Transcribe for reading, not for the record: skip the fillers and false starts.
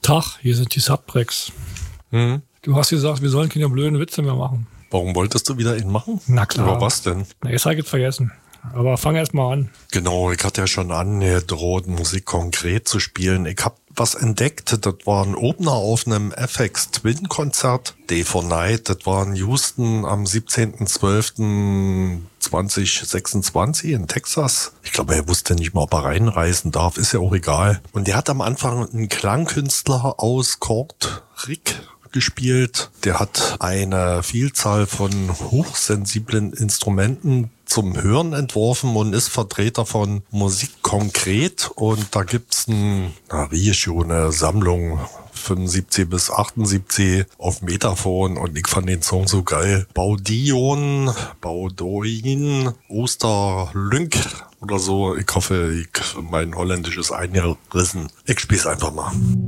Tag, hier sind die Subtracks. Du hast gesagt, wir sollen keine blöden Witze mehr machen. Warum wolltest du wieder ihn machen? Na klar. Über was denn? Na, jetzt habe ich es vergessen. Aber fang erst mal an. Genau, ich hatte ja schon angedroht, Musik konkret zu spielen. Ich habe was entdeckt, das war ein Opener auf einem FX Twin Konzert. Day for Night, das war in Houston am 17.12.2026 in Texas. Ich glaube, er wusste nicht mal, ob er reinreisen darf, ist ja auch egal. Und der hat am Anfang einen Klangkünstler aus Court Rick gespielt. Der hat eine Vielzahl von hochsensiblen Instrumenten zum Hören entworfen und ist Vertreter von Musik konkret. Und da gibt's eine Sammlung 75 bis 78 auf Metaphon und ich fand den Song so geil. Baudoin, Osterlünk oder so. Ich hoffe, mein Holländisch ist eingerissen. Ich spiel's einfach mal.